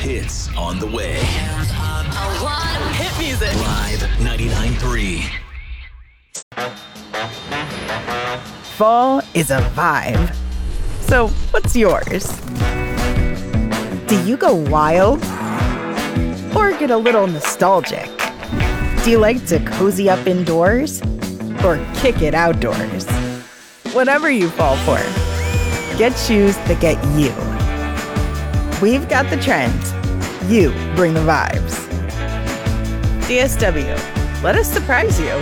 hits on the way. A lot of hit music. Live 99.3. Fall is a vibe. So, what's yours? Do you go wild? Or get a little nostalgic? Do you like to cozy up indoors? Or kick it outdoors? Whatever you fall for, get shoes that get you. We've got the trends. You bring the vibes. DSW, let us surprise you.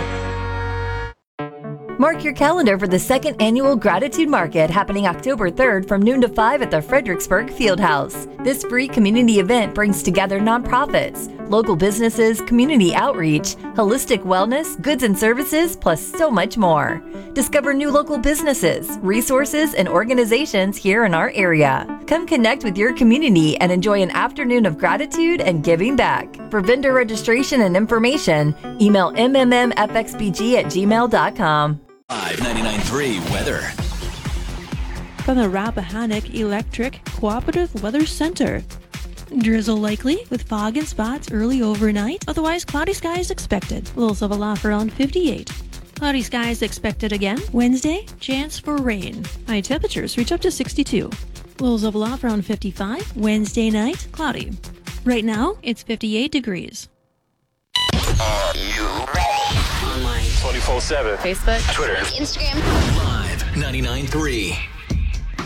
Mark your calendar for the second annual Gratitude Market happening October 3rd from noon to 5 at the Fredericksburg Fieldhouse. This free community event brings together nonprofits, local businesses, community outreach, holistic wellness, goods and services, plus so much more. Discover new local businesses, resources, and organizations here in our area. Come connect with your community and enjoy an afternoon of gratitude and giving back. For vendor registration and information, email mmmfxbg@gmail.com. Live 99.3 weather. From the Rappahannock Electric Cooperative Weather Center. Drizzle likely with fog and spots early overnight. Otherwise, cloudy skies expected. Lows of a low around 58. Cloudy skies expected again. Wednesday, chance for rain. High temperatures reach up to 62. Lows of a low around 55. Wednesday night, cloudy. Right now, it's 58 degrees. Are you ready? Online 24/7. Facebook, Twitter, Instagram. Live 99.3.